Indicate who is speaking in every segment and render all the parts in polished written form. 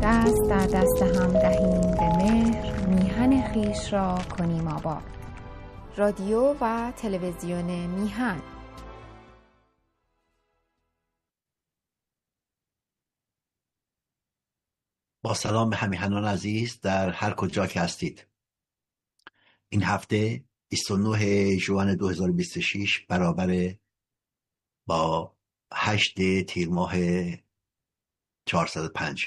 Speaker 1: دست در دست هم دهیم به مهر، میهن خویش را کنیم آباد. رادیو و تلویزیون میهن.
Speaker 2: با سلام به همیهنان عزیز در هر کجا که هستید. این هفته 29 ژوئن 2026 برابر با 8 تیر ماه 405.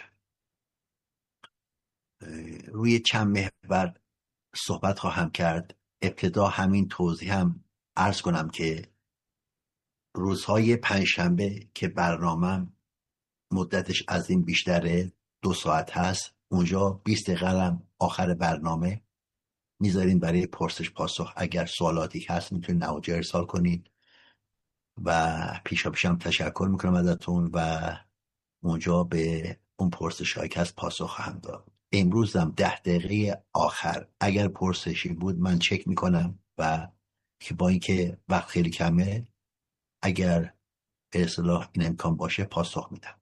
Speaker 2: روی چند محور صحبت خواهم کرد. ابتدا همین توضیح هم عرض کنم که روزهای پنجشنبه که برنامه مدتش از این بیشتره 2 ساعت هست، اونجا 20 دقیقه آخر برنامه میذاریم برای پرسش پاسخ. اگر سوالاتی هست میتونید نواجه ارسال کنید و پیشا پیشم تشکر میکنم ازتون و اونجا به اون پرسش هایی که هست پاسخ خواهم داد. امروز هم 10 دقیقه آخر اگر پرسشی بود من چک میکنم و که با اینکه وقت خیلی کمه اگر به اصطلاح این امکان باشه پاسخ میدم.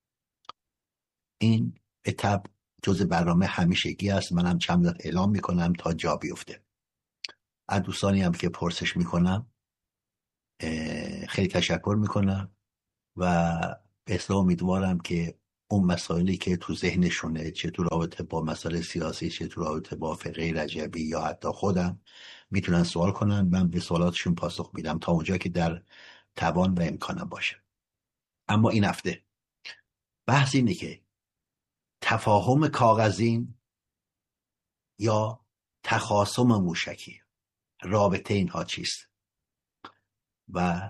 Speaker 2: این اتاب جز برنامه همیشگی است. منم چند وقت اعلام میکنم تا جا بیفته. از دوستانی هم که پرسش میکنم خیلی تشکر میکنم و به اصطلاح امیدوارم که اون مسائلی که تو ذهنشونه، چه تو رابطه با مسائل سیاسی، چه تو رابطه با فقه رجبی یا حتی خودم، میتونن سوال کنن، من به سوالاتشون پاسخ میدم تا اونجا که در توان و امکانم باشه. اما این هفته بحث اینه که تفاهم کاغذین یا تخاصم موشکی، رابطه اینها چیست؟ و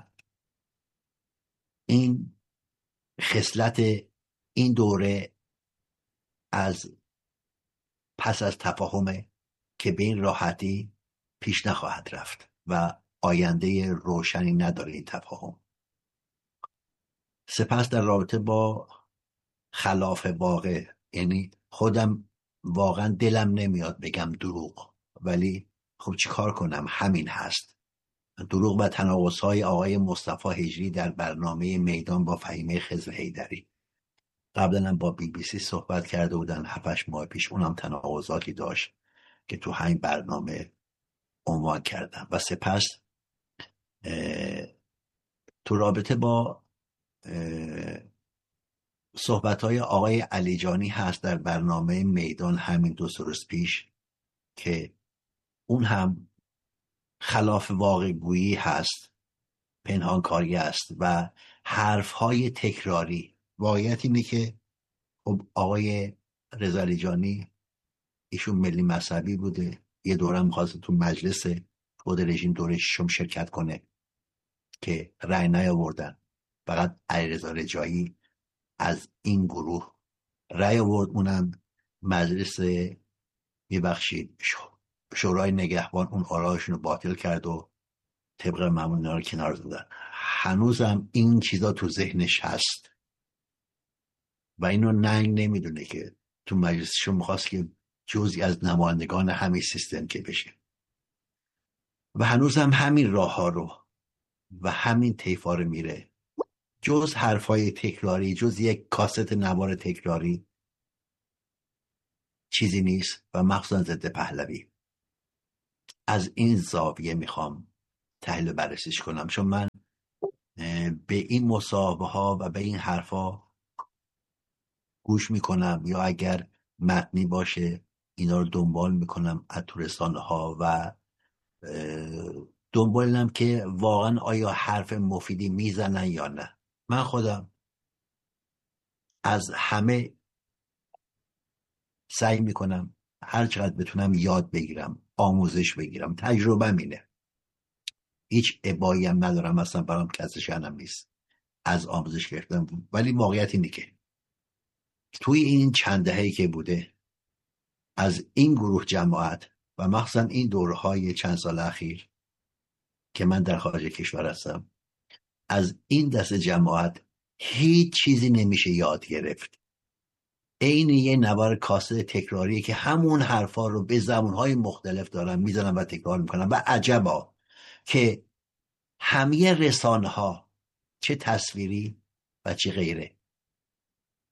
Speaker 2: این خصلت این دوره از پس از تفاهم که به این راحتی پیش نخواهد رفت و آینده روشنی نداره این تفاهم. سپس در رابطه با خلاف واقع، یعنی خودم واقعا دلم نمیاد بگم دروغ، ولی خب چی کار کنم، همین هست. دروغ و تناقض‌های آقای مصطفی هجری در برنامه میدان با فهیمه خضر حیدری. قبلا هم با BBC صحبت کرده بودن 7-8 ماه پیش، اونم تناقضاتی داشت که تو همین برنامه عنوان کردم. و سپس تو رابطه با صحبت‌های آقای علیجانی هست در برنامه میدان همین 2 روز پیش که اون هم خلاف واقع گویی هست، پنهانکاری است و حرف‌های تکراری. واقعیت اینه که خب آقای رضا علیجانی ایشون ملی مذهبی بوده، یه دوره می‌خواست تو مجلس خود رژیم دوره 6 شرکت کنه که رأی نیاوردن، فقط علیرضا رجایی از این گروه رأی آورد، اونم مجلس میبخشید شورای نگهبان اون آرایشون رو باطل کرد و طبق معمول اینا رو کنار زدن. هنوزم این چیزا تو ذهنش هست و اینو ننگ نمیدونه که تو مجلسشون میخواست که جزئی از نمایندگان همین سیستم که بشه و هنوزم همین راه ها رو و همین طیفا رو میره. جز حرفای تکراری، جز یک کاست نوار تکراری چیزی نیست و مخصوصا ضد پهلوی. از این زاویه میخوام تحلیل بررسیش کنم، چون من به این مصاحبه ها و به این حرفا گوش میکنم یا اگر متنی باشه اینا رو دنبال میکنم از تو رسانه ها و دنبالم که واقعا آیا حرف مفیدی میزنن یا نه. من خودم از همه سعی میکنم هر چقدر بتونم یاد بگیرم، آموزش بگیرم. تجربه مینه، هیچ ابایی هم ندارم، اصلا برام کسی شنم نیست از آموزش گرفتم. ولی واقعیت اینه که توی این چند دهه‌ای که بوده از این گروه جماعت و مخصوصا این دورهای چند سال اخیر که من در خارج کشور هستم، از این دست جماعت هیچ چیزی نمیشه یاد گرفت. این یه نوار کاسه تکراریه که همون حرفا رو به زبانهای مختلف دارن میزنن و تکرار میکنن و عجبا که همه رسانه ها چه تصویری و چه غیره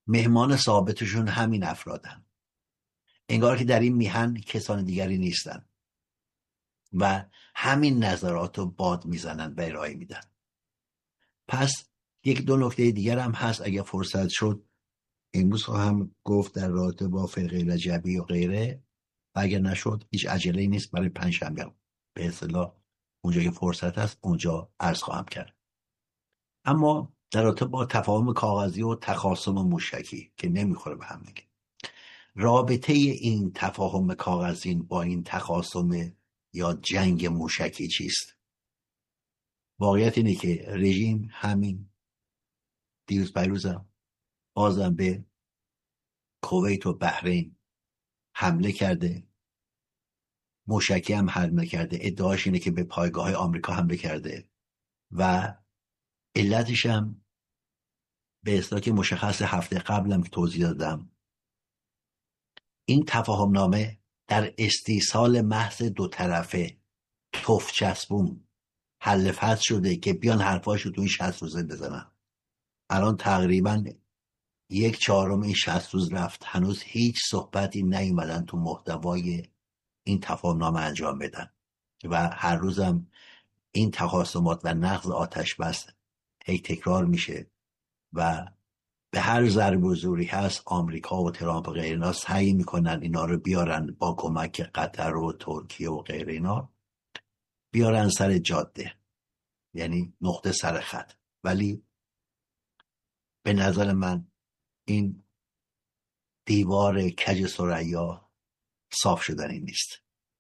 Speaker 2: مهمان ثابتشون همین افرادن، انگار که در این میهن کسان دیگری نیستن و همین نظرات رو باد میزنن و ارائه میدن. پس یک دو نکته دیگر هم هست، اگر فرصت شد امروز هم گفت در رابطه با فرقه رجبی و غیره، و اگر نشد هیچ عجله‌ای نیست، برای پنجشنبه به اصطلاح اونجا که فرصت هست اونجا عرض خواهم کرد. اما در رابطه با تفاهم کاغذی و تخاصم موشکی که نمیخوره به هم دیگه، رابطه این تفاهم کاغذی با این تخاصم یا جنگ موشکی چیست؟ واقعیت اینه که رژیم همین دیروز پیروزم بازم به کویت و بحرین حمله کرده، موشکی هم حمله کرده، ادعاش اینه که به پایگاه آمریکا حمله کرده و علتش هم به اصطلاح که مشخص هفته قبلم که توضیح دادم، این تفاهم نامه در استیصال محض دو طرفه تف چسبون حل فصل شده که بیان حرفاشو تو این 60 روزه بزنن. الان تقریبا 1/4 این 60 روز رفت، هنوز هیچ صحبتی نیومدن تو محتوای این تفاهم نامه انجام بدن و هر روزم این تخاصمات و نقض آتش بس هی تکرار میشه و به هر ضرب و زوری هست آمریکا و ترامپ و غیر اینا سعی میکنن اینا رو بیارن با کمک قطر و ترکیه و غیر اینا بیارن سر جاده، یعنی نقطه سر خط. ولی به نظر من این دیوار کج ثریا صاف شدنی نیست.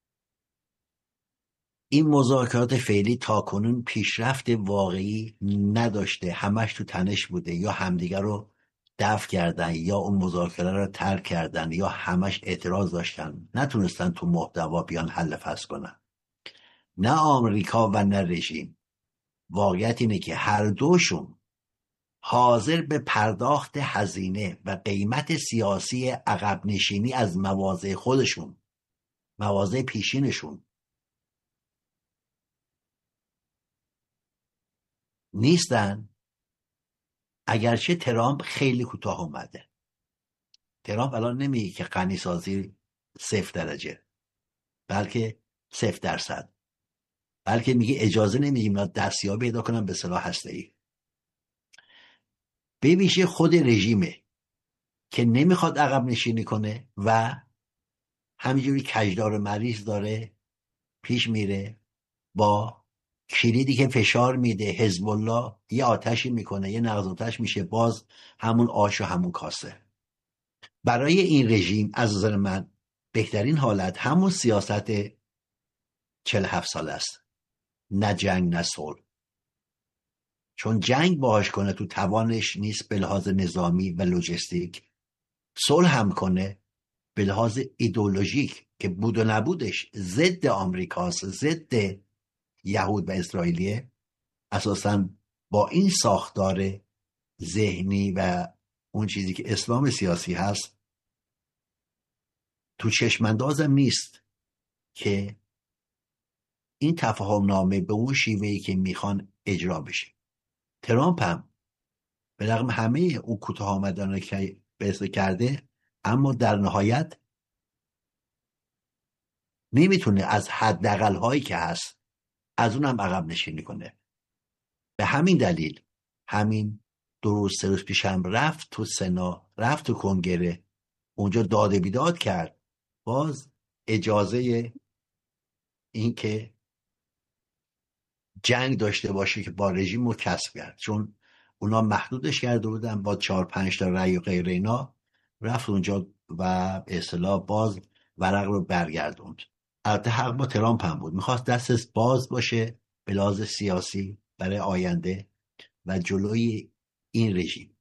Speaker 2: این مذاکرات فعلی تاکنون پیشرفت واقعی نداشته، همش تو تنش بوده، یا همدیگر رو دفع کردن یا اون مذاکره رو ترک کردن یا همش اعتراض داشتن، نتونستن تو محتوا بیان حل فصل کنن. نه آمریکا و نه رژیم. واقعیت اینه که هر دوشون حاضر به پرداخت هزینه و قیمت سیاسی عقب نشینی از مواضع خودشون، مواضع پیشینشون نیستن. اگرچه ترامپ خیلی کوتاه اومده، ترامپ الان نمیگه که غنی سازی 0 درجه بلکه 0%، بلکه میگه اجازه نمیدیم دستیابی پیدا کنن به سلاح هسته‌ای. به ویژه خود رژیمه که نمیخواد عقب نشینی کنه و همینجوری کجدار مریض داره پیش میره، با کلیدی که فشار میده حزب الله یه آتشی میکنه، یه نقض آتش میشه، باز همون آش و همون کاسه. برای این رژیم از نظر من بهترین حالت همون سیاست 47 سال است، نه جنگ نه صلح. چون جنگ باهاش کنه تو توانش نیست به لحاظ نظامی و لوجستیک، صلح هم کنه به لحاظ ایدئولوژیک که بود و نبودش ضد آمریکاست، ضد یهود و اسرائیلیه، اساساً با این ساختار ذهنی و اون چیزی که اسلام سیاسی هست تو چشماندازم نیست که این تفاهم نامه به اون شیوهی که میخوان اجرا بشه. ترامپ هم به رغم همه اون کوتاه آمدن که بحث کرده، اما در نهایت نمیتونه از حداقل هایی که هست از اونم عقب نشینی کنه. به همین دلیل همین 2-3 روز پیشم رفت تو سنا، رفت تو کنگره، اونجا داد بیداد کرد، باز اجازه این که جنگ داشته باشه که با رژیم رو کسب کرد، چون اونا محدودش کرده بودن با 4-5 تا رأی و غیر اینا، رفت اونجا و به اصطلاح باز ورق رو برگردوند. البته حق با ترامپ هم بود، میخواست دستش باز باشه به لحاظ سیاسی برای آینده و جلوی این رژیم.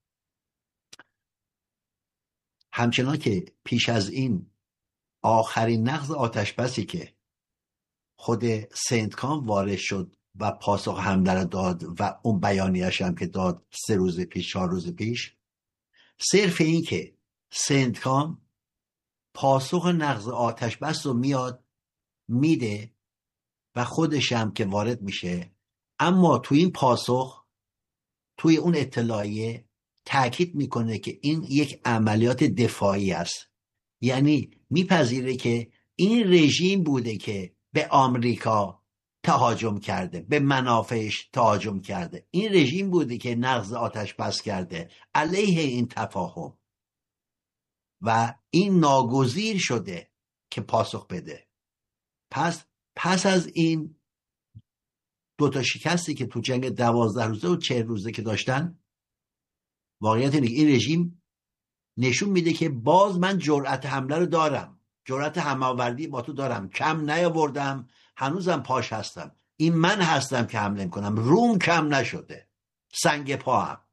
Speaker 2: همچنان که پیش از این آخرین نقض آتشبسی که خود سنتکام وارد شد و پاسخ حمله را داد و اون بیانیه‌اش هم که داد 3 روز پیش 4 روز پیش، صرف این که سنتکام پاسخ نقض آتشبس رو میاد میده و خودش هم که وارد میشه، اما توی این پاسخ، توی اون اطلاعیه تأکید میکنه که این یک عملیات دفاعی است. یعنی میپذیره که این رژیم بوده که به آمریکا تهاجم کرده، به منافعش تهاجم کرده. این رژیم بوده که نقض آتش بس کرده علیه این تفاهم و این ناگزیر شده که پاسخ بده. پس از این دوتا شکستی که تو جنگ 12 روزه و 40 روزه که داشتن، واقعیت اینه که این رژیم نشون میده که باز من جرأت حمله رو دارم، جرأت هماوردی با تو دارم، کم نیاوردم، هنوزم پاش هستم، این من هستم که حمله میکنم، روم کم نشده، سنگ پا هم،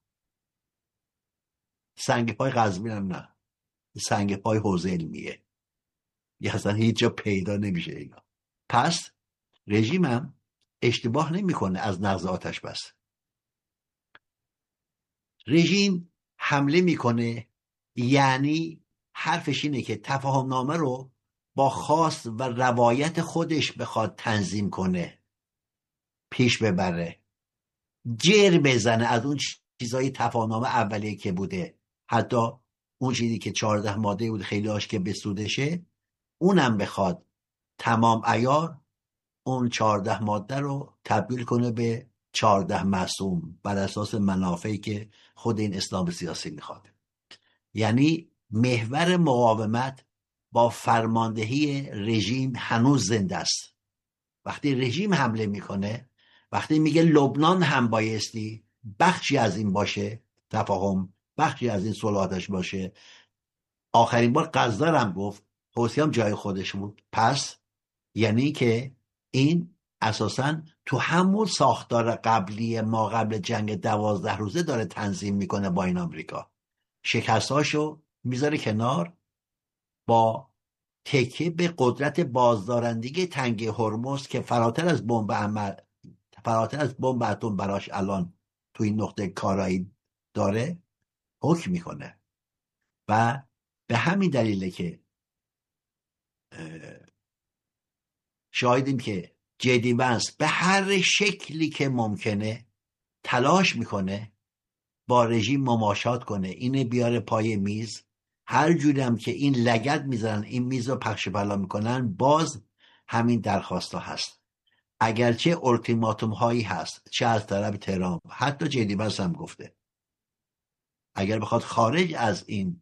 Speaker 2: سنگ پای قزوین هم نه، سنگ پای حوزه علمیه، یه اصلا هیچ جا پیدا نمیشه اینا. پس رژیمم اشتباه نمیکنه از نقض آتش بس. رژیم حمله میکنه، یعنی حرفش اینه که تفاهم نامه رو با خواست و روایت خودش بخواد تنظیم کنه، پیش ببره، جر بزنه از اون چیزای تفاهم نامه اولیه که بوده، حتی اون چیزی که 14 ماده بود خیلی هاش که بسودشه، اونم بخواد تمام عیار اون 14 ماده رو تبدیل کنه به 14 معصوم بر اساس منافعی که خود این اسلام سیاسی میخواد. یعنی محور مقاومت با فرماندهی رژیم هنوز زنده است. وقتی رژیم حمله میکنه، وقتی میگه لبنان هم بایستی بخشی از این باشه تفاهم، بخشی از این صلح آتش باشه، آخرین بار غزه هم گفت، حوثی هم جای خودش بود، پس یعنی که این اساساً تو همون ساختار قبلی ما قبل جنگ 12 روزه داره تنظیم میکنه با این آمریکا. شکستاشو میذاره کنار، با تکیه به قدرت بازدارندگی تنگه هرمز که فراتر از بمب اتم براش الان تو این نقطه کارایی داره حکم میکنه. و به همین دلیله که شاهدیم که جدی ونس به هر شکلی که ممکنه تلاش میکنه با رژیم مماشات کنه، اینه بیاره پای میز، هر جوری هم که این لگد میزنن این میز رو پخش پلا میکنن، باز همین درخواست ها هست. اگرچه اولتیماتوم هایی هست، چه از طرف تهران، حتی جدی ونس هم گفته اگر بخواد خارج از این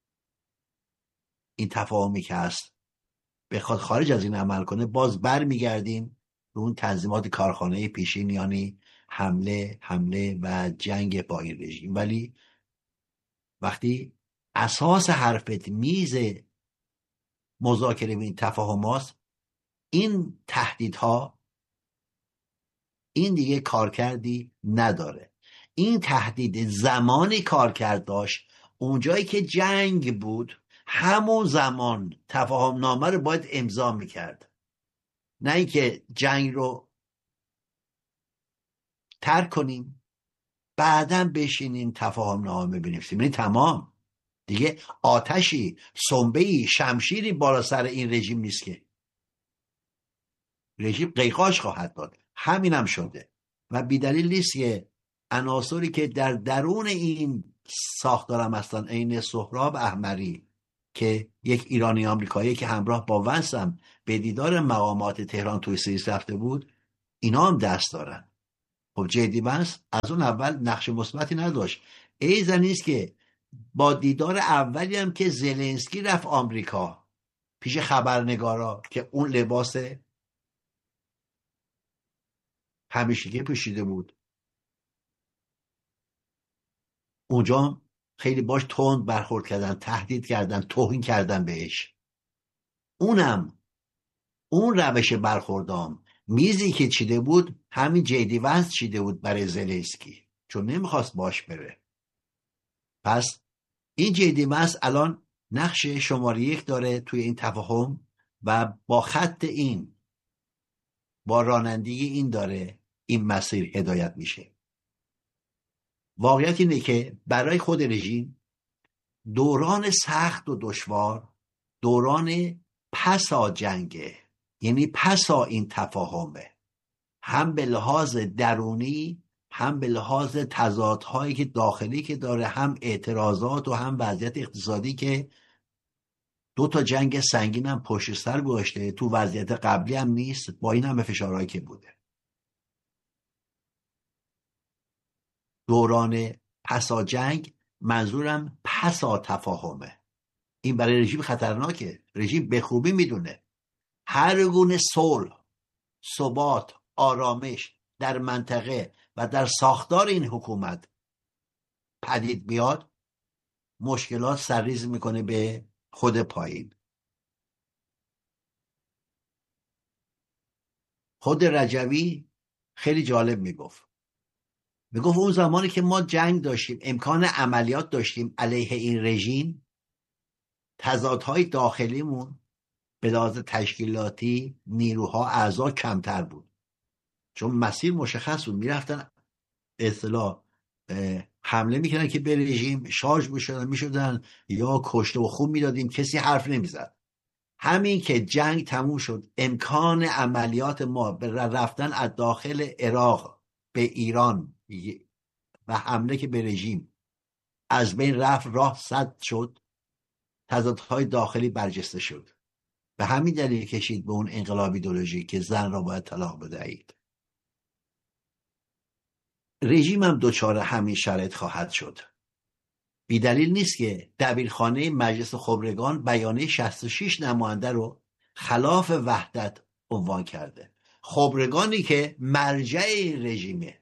Speaker 2: تفاهمی که هست بخواد خارج از این عمل کنه، باز بر میگردیم رو اون تنظیمات کارخانه پیشین، یعنی حمله و جنگ با این رژیم. ولی وقتی اساس حرفت میز مذاکره و این تفاهمات، این تهدیدها این دیگه کارکردی نداره. این تهدید زمانی کارکرد داشت اونجایی که جنگ بود، همون زمان تفاهم نامه رو باید امضا میکرد، نه اینکه جنگ رو ترک کنیم بعداً بشینیم تفاهم نامه بنویسیم. یعنی تمام دیگه آتشی، سنبه‌ای، شمشیری بالا سر این رژیم نیست که رژیم قیقاش خواهد داد. همین هم شده و بیدلیل نیست که عناصری که در درون این ساختارم هستن، عین سهراب احمری که یک ایرانی آمریکایی که همراه با ونس هم به دیدار مقامات تهران توی سوئیس رفته بود، اینا هم دست دارن. خب جدی ونس از اون اول نقش مثبتی نداشت. ایزن نیست که با دیدار اولی هم که زلنسکی رفت آمریکا پیش خبرنگارا که اون لباس همیشگی پوشیده بود، اونجا خیلی باش تند برخورد کردن، تهدید کردن، توهین کردن بهش. اونم اون روش برخوردام میزی که چیده بود همین جدی ونس چیده بود برای زلنسکی، چون نمیخواست باش بره. پس این جدی ونس الان نقش شماره 1 داره توی این تفاهم و با خط این، با رانندگی این داره این مسیر هدایت میشه. واقعیت اینه که برای خود رژیم دوران سخت و دشوار دوران پسا جنگه، یعنی پسا این تفاهمه، هم به لحاظ درونی هم به لحاظ تضادهایی که داخلی که داره، هم اعتراضات و هم وضعیت اقتصادی که 2 جنگ سنگین هم پشت سر گذاشته، تو وضعیت قبلی هم نیست، با این همه فشارهایی که بوده. دوران پسا جنگ، منظورم پسا تفاهمه. این برای رژیم خطرناکه. رژیم به خوبی میدونه هر گونه صلح، ثبات، آرامش در منطقه و در ساختار این حکومت پدید بیاد، مشکلات سرریز میکنه به خود پایین. خود رجوی خیلی جالب میگفت اون زمانی که ما جنگ داشتیم، امکان عملیات داشتیم علیه این رژیم، تضادهای داخلیمون به لحاظ تشکیلاتی، نیروها، اعضا کمتر بود، چون مسیر مشخص بود. میرفتن اصطلاح حمله میکردن که به رژیم شارژ میشدن یا کشته و خون میدادیم، کسی حرف نمیزد. همین که جنگ تموم شد، امکان عملیات ما به رفتن از داخل عراق به ایران و حمله که به رژیم از بین رفت، راه سد شد، تضادهای داخلی برجسته شد. به همین دلیل کشید به اون انقلاب ایدئولوژی که زن را باید طلاق بدهید. رژیم هم دچار همین شرایط خواهد شد. بی دلیل نیست که دبیرخانه مجلس خبرگان بیانیه 66 نماینده رو خلاف وحدت عنوان کرده. خبرگانی که مرجع رژیمه،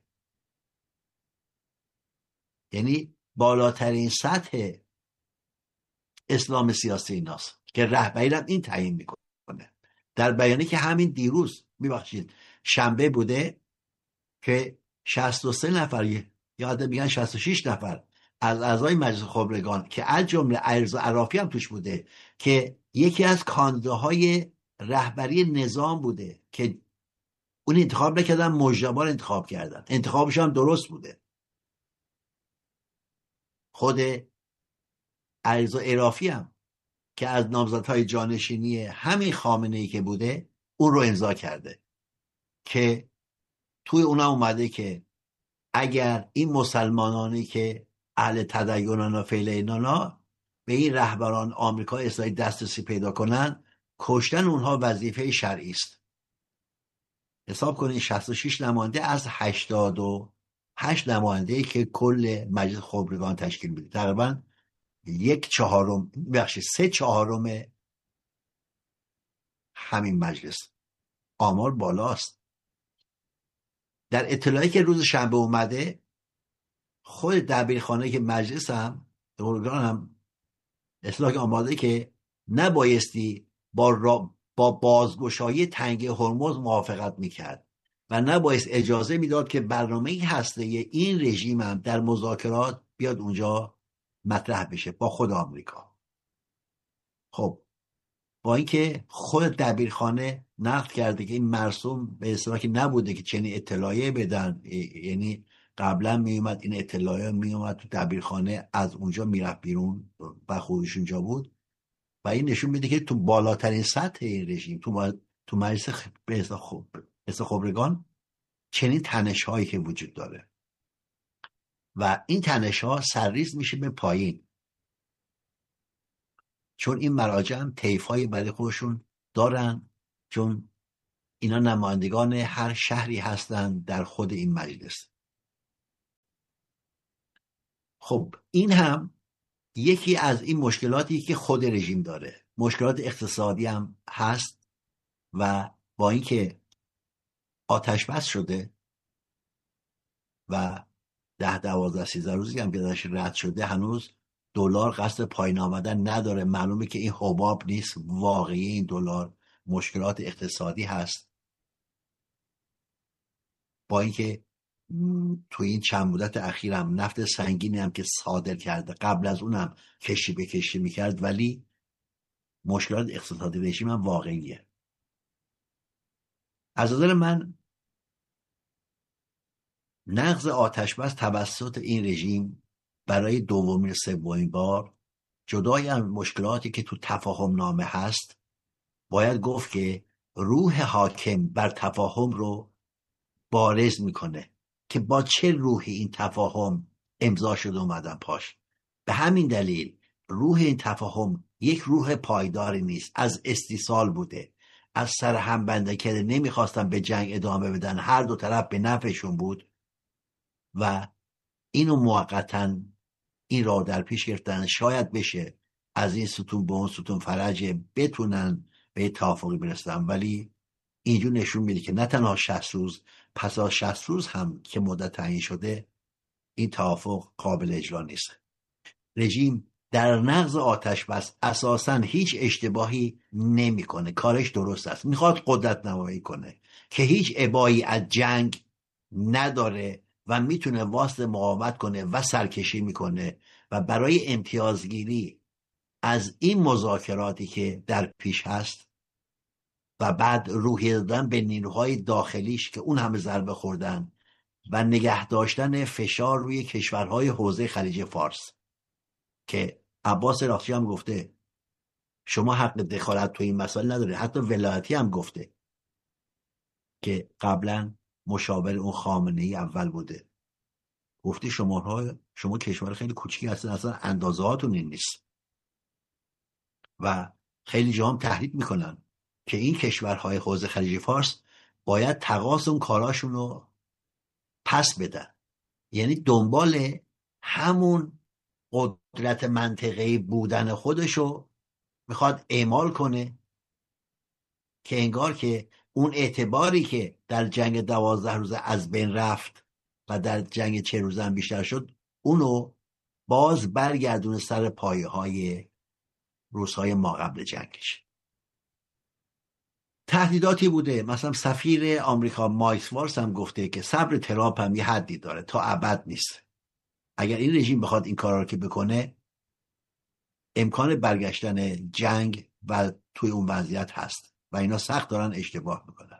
Speaker 2: یعنی بالاترین سطح اسلام سیاسی ایناست که رهبری را این تعیین میکنه. در بیانیه که همین دیروز شنبه بوده که 63 نفر یا حتی میگن 66 نفر از اعضای مجلس خبرگان که از جمله علیرضا عرافی هم توش بوده که یکی از کاندیداهای رهبری نظام بوده که اون انتخاب نکردن، مجتبی انتخاب کردن، انتخابش هم درست بوده. خود علیرضا عرافی هم که از نامزدهای جانشینی همین خامنه‌ای که بوده اون رو امضا کرده که توی اونا اومده که اگر این مسلمانانی که اهل تدینن و فعلینانا به این رهبران آمریکا اسرائیل دسترسی پیدا کنن، کشتن اونها وظیفه شرعی است. حساب کنید 66 نماینده از 88 نماینده که کل مجلس خبرگان تشکیل میده، تقریبا 3/4 همین مجلس. آمار بالاست. در اطلاعی که روز شنبه اومده، خود دبیرخانه که مجلس هم ارگان هم اصلاح آماده که نبایستی با بازگشایی تنگه هرمز موافقت میکرد و نبایست اجازه میداد که برنامه هسته‌ای این رژیم هم در مذاکرات بیاد اونجا مطرح بشه با خود آمریکا. خب با اینکه خود دبیرخانه نقد کرده که این مرسوم به اصطلاح که نبوده که چنین اطلاعیه بدن، یعنی قبلا میومد این اطلاعیه میومد تو دبیرخانه، از اونجا میرفت بیرون و خودش اونجا بود، و این نشون میده که تو بالاترین سطح این رژیم، تو مجلس خبرگان چنین تنش هایی که وجود داره و این تنش ها سرریز میشه به پایین، چون این مراجع هم طیف های برای خودشون دارن، چون اینا نمایندگان هر شهری هستن در خود این مجلس. خب این هم یکی از این مشکلاتی که خود رژیم داره. مشکلات اقتصادی هم هست و با اینکه آتش بس شده و 10-12-13 روزی هم که داشت رد شده، هنوز دلار قصد پایین آمدن نداره. معلومه که این حباب نیست واقعی این دلار، مشکلات اقتصادی هست. با اینکه تو این چند مدت اخیر هم نفت سنگینی هم که صادر کرده، قبل از اونم کشی به کشی میکرد، ولی مشکلات اقتصادی رژیم هم واقعیه. از نظر من نقض آتش بس توسط این رژیم برای دومین سومین بار، جدای از مشکلاتی که تو تفاهم نامه هست، باید گفت که روح حاکم بر تفاهم رو بارز میکنه که با چه روحی این تفاهم امضا شده اومدن پاش. به همین دلیل روح این تفاهم یک روح پایداری نیست، از استیصال بوده، از سر هم بنده کرده، نمیخواستن به جنگ ادامه بدن، هر دو طرف به نفعشون بود و اینو موقتاً این را در پیش گرفتن شاید بشه از این ستون به اون ستون فرج بتونن به توافقی برسن. ولی اینجور نشون میده که نه تنها 60 روز پس از 60 روز هم که مدت تعیین شده این توافق قابل اجرا نیست. رژیم در نقض آتش بس اساساً هیچ اشتباهی نمیکنه، کارش درست است، میخواد قدرت نمایی کنه که هیچ ابایی از جنگ نداره و میتونه واسطه مقاومت کنه و سرکشی میکنه و برای امتیازگیری از این مذاکراتی که در پیش هست و بعد روحیه دادن به نیروهای داخلیش که اون همه ضربه خوردن و نگه داشتن فشار روی کشورهای حوزه خلیج فارس که عباس راقچی هم گفته شما حق دخالت تو این مسائل نداره. حتی ولایتی هم گفته که قبلا مشاور اون خامنه‌ای اول بوده، گفته شما کشور خیلی کوچیکی هستن، اصلا اندازه هاتون این نیست. و خیلی جا هم تهدید میکنن که این کشورهای حوزه خلیج فارس باید تقاضا اون کاراشون رو پس بدن، یعنی دنبال همون قدرت منطقه‌ای بودن خودشو میخواد اعمال کنه که انگار که اون اعتباری که در جنگ 12 روزه از بین رفت و در جنگ 40 روزه هم بیشتر شد اونو باز برگردونه سر پایه های روزهای ما قبل جنگش. تهدیداتی بوده، مثلا سفیر آمریکا مایک وارس هم گفته که صبر ترامپ هم یه حدی داره، تا ابد نیست. اگر این رژیم بخواد این کارا رو که بکنه امکان برگشتن جنگ و توی اون وضعیت هست و اینا سخت دارن اشتباه میکنن.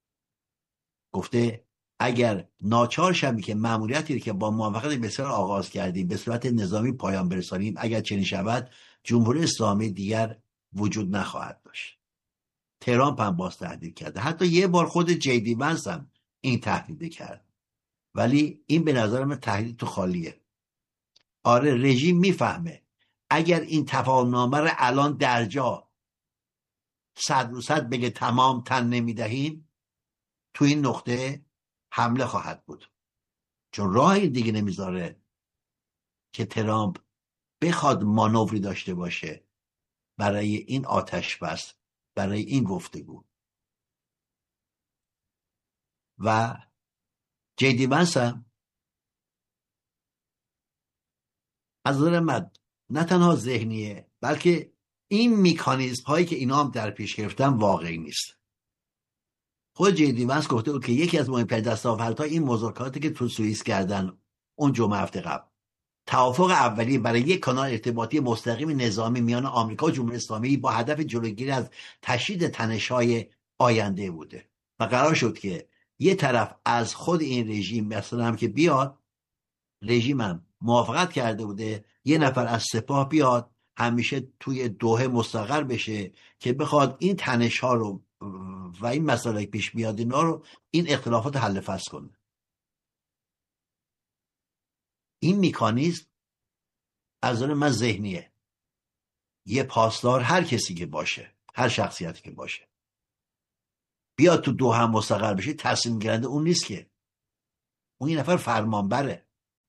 Speaker 2: گفته اگر ناچار شویم که مأموریتی که با موافقت بسیار آغاز کردیم به صورت نظامی پایان برسانیم، اگر چنین شود جمهوری اسلامی دیگر وجود نخواهد داشت. ترامپ هم باز تهدید کرده، حتی یه بار خود جیدی ونس هم این تهدید کرد، ولی این به نظر من تهدید تو خالیه. آره رژیم میفهمه اگر این تفاهم‌نامه رو الان در جا 100% بگه تمام تن نمیدهیم، تو این نقطه حمله خواهد بود، چون راهی دیگه نمیذاره که ترامپ بخواد مانوری داشته باشه برای این آتش بس، برای این گفتگو. و جیدی ونس هم از نظر من نه تنها ذهنیه بلکه این میکانیزم هایی که اینا هم در پیش گرفتن واقعی نیست. خود جیدی ونس گفته بود که یکی از مهمترین دستاوردهای این مذاکراتی که تو سوئیس کردن اون جمعه هفته قبل توافق اولیه برای یک کانال ارتباطی مستقیم نظامی میان آمریکا و جمهوری اسلامی با هدف جلوگیری از تشدید تنش‌های آینده بوده و قرار شد که یه طرف از خود این رژیم مثلا هم که بیاد، رژیم هم موافقت کرده بوده یه نفر از سپاه بیاد همیشه توی دوحه مستقر بشه که بخواد این تنش‌ها رو و این مسائلی پیش میاد اینا رو، این اختلافات حل فصل کنه. این میکانیزم از نظر من ذهنیه. یه پاسدار هر کسی که باشه، هر شخصیتی که باشه بیاد تو دوحه مستقر بشه، تصمیم گیرنده اون نیست که، اون یه نفر فرمانبره،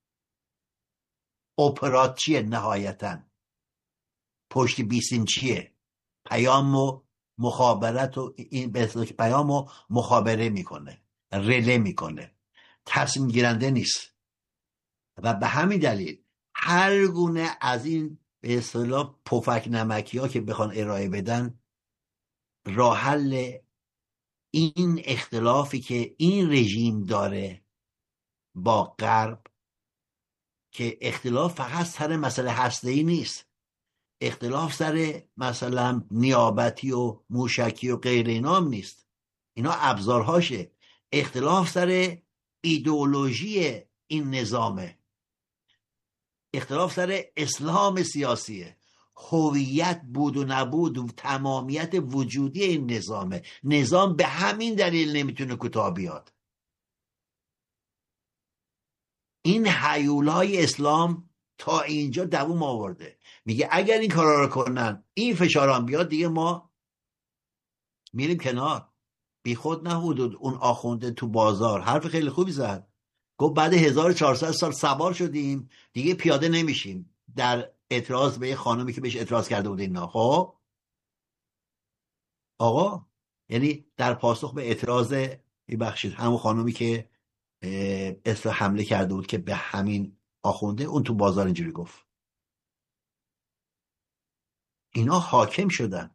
Speaker 2: اپراتچیه، نهایتاً پشت بیسیم چیه، پیام و مخابرت و این به اصطلاح پیام و مخابره میکنه، رله میکنه، تصمیم گیرنده نیست. و به همین دلیل هر گونه از این به اصطلاح پفک نمکی ها که بخوان ارائه بدن، راه حل این اختلافی که این رژیم داره با غرب، که اختلاف فقط سر مسئله هسته‌ای نیست، اختلاف سر مثلا نیابتی و موشکی و غیر اینا هم نیست، اینا ابزارهاشه. اختلاف سر ایدئولوژی این نظامه، اختلاف سر اسلام سیاسیه، هویت بود و نبود و تمامیت وجودی این نظامه. نظام به همین دلیل نمیتونه کوتاه بیاد. این هیولای اسلام تا اینجا دووم آورده، میگه اگر این کارا رو کنن، این فشاران بیاد، دیگه ما میریم کنار. بی خود نبود اون آخونده تو بازار حرف خیلی خوبی زد، گفت بعد 1400 سال سوار شدیم دیگه پیاده نمیشیم، در اعتراض به یه خانومی که بهش اعتراض کرده بود اینا. خب آقا، یعنی در پاسخ به اعتراض، ببخشید، همون خانومی که اسم حمله کرده بود که به همین آخونده، اون تو بازار اینجوری گفت. اینا حاکم شدن.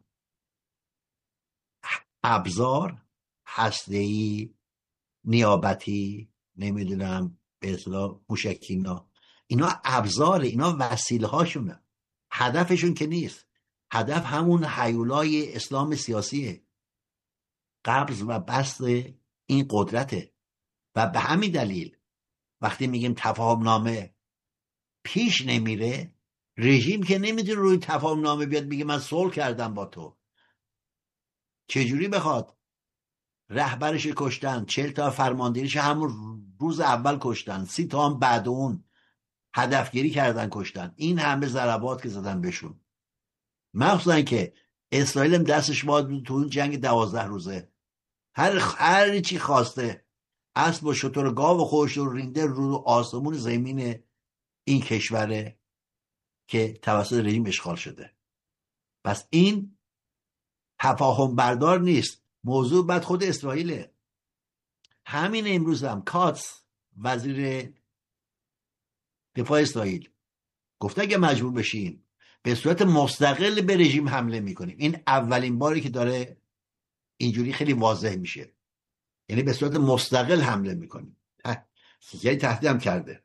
Speaker 2: ابزار هسته‌ای، نیابتی، نمیدونم به اصطلاح موشکینا، اینا ابزار، اینا وسیله هاشونه، هدفشون که نیست. هدف همون هیولای اسلام سیاسیه، قبض و بسط این قدرته. و به همین دلیل وقتی میگیم تفاهم نامه پیش نمیره، رژیم که نمیتونه روی تفاهم نامه بیاد بگه من صلح کردم با تو. چجوری بخواد؟ رهبرش کشتن، 40 تا فرماندهیش همون روز اول کشتن، 30 تا هم بعد اون هدفگیری کردن کشتن. این همه ضربات که زدن بهشون، مخصوصا که اسرائیل هم دستش باز بود تو اون جنگ 12 روزه، هر چی خواسته، اسب و شتر و گاو و خودش رو رینده رو آسمون زمین این کشوره که توسط رژیم اشغال شده. پس این تفاهم بردار نیست، موضوع بعد خود اسرائیله. همین امروز هم کاتس، وزیر دفاع اسرائیل، گفته اگه مجبور بشیم به صورت مستقل به رژیم حمله میکنیم. این اولین باری که داره اینجوری خیلی واضح میشه، یعنی به صورت مستقل حمله میکنیم. یعنی تهدید هم کرده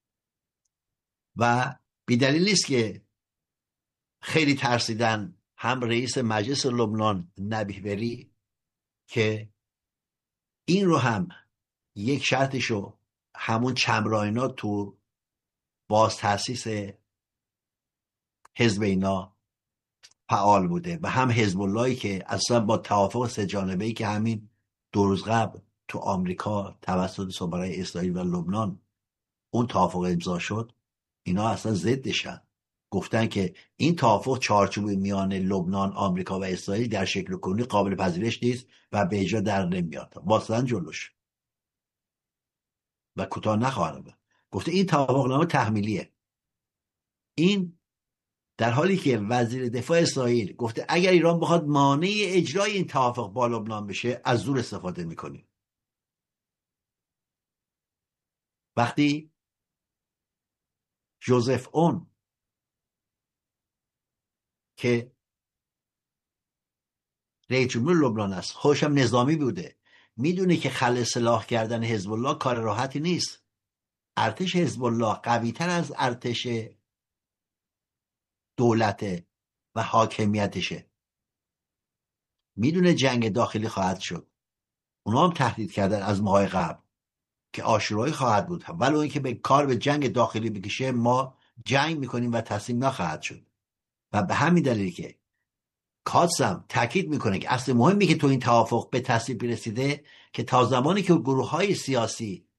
Speaker 2: و بی‌دلیل نیست که خیلی ترسیدن هم رئیس مجلس لبنان نبیه بری که این رو هم یک شرطشو همون چمراینا تو باز تأسیس حزب اینا فعال بوده و هم حزب اللهی که اصلا با توافق سه جانبه‌ای که همین 2 روز قبل تو آمریکا توسط سفرای اسرائیل و لبنان اون توافق امضا شد، اینا اصلا ضدشن. گفتن که این توافق چارچوب میان لبنان، آمریکا و اسرائیل در شکل کنونی قابل پذیرش نیست و به اجرا در نمیاد، واصلا جلوش و کوتاه نخواهد بود. گفته این توافقنامه تحمیلیه. این در حالی که وزیر دفاع اسرائیل گفته اگر ایران بخواد مانع اجرای این توافق با لبنان بشه، از زور استفاده میکنیم. وقتی جوزف اون که رئیس جمهور لبنان است، خوشم نظامی بوده، میدونه که خلع سلاح کردن حزب الله کار راحتی نیست. ارتش حزب الله قوی تر از ارتش دولت و حاکمیتشه، میدونه جنگ داخلی خواهد شد. اونا هم تهدید کردن از ماهای قبل که آشورایی خواهد بود، ولو اینکه به کار به جنگ داخلی بکشه ما جنگ میکنیم و تسلیم نخواهد شد. و به همین دلیل که کاتس هم تاکید میکنه که اصل مهمی که تو این توافق به تصویب رسیده که تا زمانی که گروه های سیاسی،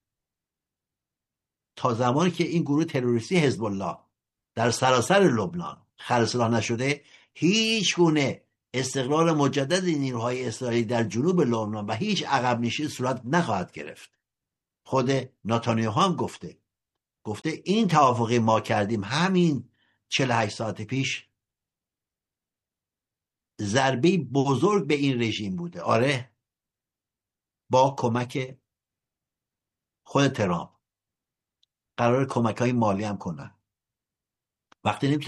Speaker 2: تا زمانی که این گروه تروریستی حزب الله در سراسر لبنان خلع سلاح نشده، هیچ گونه استقرار مجدد نیروهای اسرائیلی در جنوب لبنان و هیچ عقب نشینی صورت نخواهد گرفت. خود نتانیاهو هم گفته این توافقی ما کردیم همین 48 ساعت پیش ضربه بزرگ به این رژیم بوده. آره، با کمک خود ترامپ قرار کمک های مالی هم کنن. وقتی